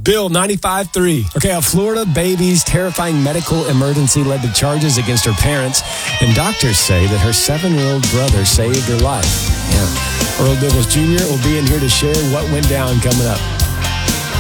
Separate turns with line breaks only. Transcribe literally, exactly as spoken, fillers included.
Bill ninety-five three. Okay, a Florida baby's terrifying medical emergency led to charges against her parents, and doctors say that her seven-year-old brother saved her life. Yeah. Earl Bibbles Junior will be in here to share what went down coming up.